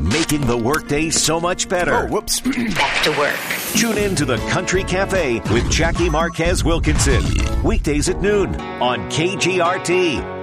making the workday so much better. Oh, whoops. Back to work. Tune in to the Country Cafe with Jackie Marquez Wilkinson. Weekdays at noon on KGRT.